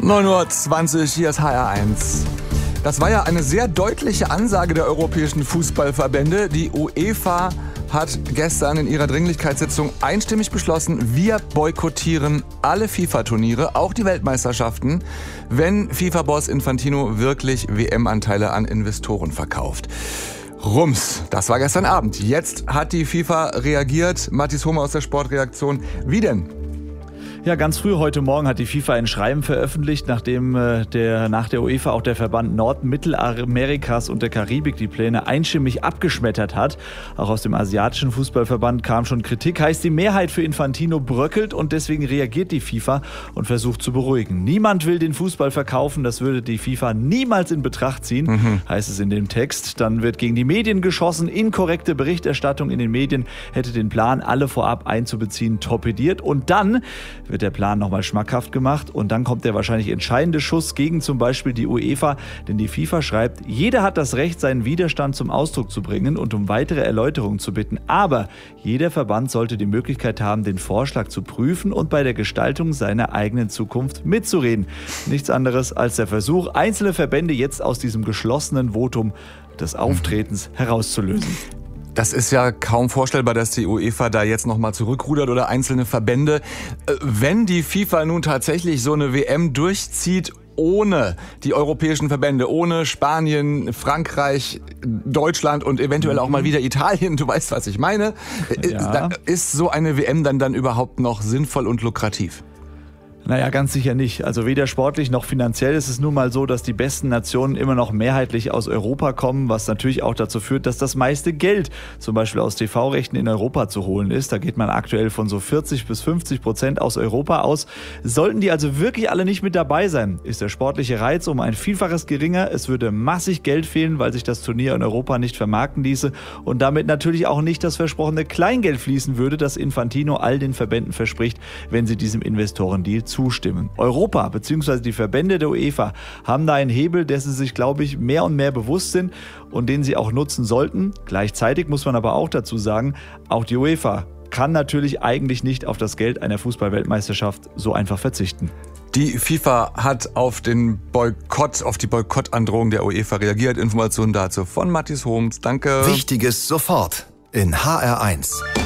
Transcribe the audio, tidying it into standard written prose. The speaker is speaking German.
9:20 Uhr, hier ist HR1. Das war ja eine sehr deutliche Ansage der europäischen Fußballverbände. Die UEFA hat gestern in ihrer Dringlichkeitssitzung einstimmig beschlossen, wir boykottieren alle FIFA-Turniere, auch die Weltmeisterschaften, wenn FIFA-Boss Infantino wirklich WM-Anteile an Investoren verkauft. Rums, das war gestern Abend. Jetzt hat die FIFA reagiert. Mathis Hohme aus der Sportredaktion. Wie denn? Ja, ganz früh heute Morgen hat die FIFA ein Schreiben veröffentlicht, nachdem nach der UEFA auch der Verband Nord-, Mittelamerikas und der Karibik die Pläne einstimmig abgeschmettert hat. Auch aus dem asiatischen Fußballverband kam schon Kritik. Heißt, die Mehrheit für Infantino bröckelt und deswegen reagiert die FIFA und versucht zu beruhigen. Niemand will den Fußball verkaufen, das würde die FIFA niemals in Betracht ziehen, heißt es in dem Text. Dann wird gegen die Medien geschossen. Inkorrekte Berichterstattung in den Medien hätte den Plan, alle vorab einzubeziehen, torpediert. Und dann wird der Plan nochmal schmackhaft gemacht und dann kommt der wahrscheinlich entscheidende Schuss gegen zum Beispiel die UEFA, denn die FIFA schreibt, jeder hat das Recht, seinen Widerstand zum Ausdruck zu bringen und um weitere Erläuterungen zu bitten, aber jeder Verband sollte die Möglichkeit haben, den Vorschlag zu prüfen und bei der Gestaltung seiner eigenen Zukunft mitzureden. Nichts anderes als der Versuch, einzelne Verbände jetzt aus diesem geschlossenen Votum des Auftretens herauszulösen. Das ist ja kaum vorstellbar, dass die UEFA da jetzt nochmal zurückrudert oder einzelne Verbände. Wenn die FIFA nun tatsächlich so eine WM durchzieht, ohne die europäischen Verbände, ohne Spanien, Frankreich, Deutschland und eventuell auch mal wieder Italien, du weißt, was ich meine, ja. Ist so eine WM dann überhaupt noch sinnvoll und lukrativ? Naja, ganz sicher nicht. Also weder sportlich noch finanziell ist es nun mal so, dass die besten Nationen immer noch mehrheitlich aus Europa kommen, was natürlich auch dazu führt, dass das meiste Geld zum Beispiel aus TV-Rechten in Europa zu holen ist. Da geht man aktuell von so 40-50% aus Europa aus. Sollten die also wirklich alle nicht mit dabei sein, ist der sportliche Reiz um ein Vielfaches geringer. Es würde massig Geld fehlen, weil sich das Turnier in Europa nicht vermarkten ließe und damit natürlich auch nicht das versprochene Kleingeld fließen würde, das Infantino all den Verbänden verspricht, wenn sie diesem Investorendeal zustimmen. Europa bzw. die Verbände der UEFA haben da einen Hebel, dessen sie sich, glaube ich, mehr und mehr bewusst sind und den sie auch nutzen sollten. Gleichzeitig muss man aber auch dazu sagen, auch die UEFA kann natürlich eigentlich nicht auf das Geld einer Fußball-Weltmeisterschaft so einfach verzichten. Die FIFA hat auf die Boykottandrohung der UEFA reagiert. Informationen dazu von Mathis Hohms. Danke. Wichtiges sofort in HR1.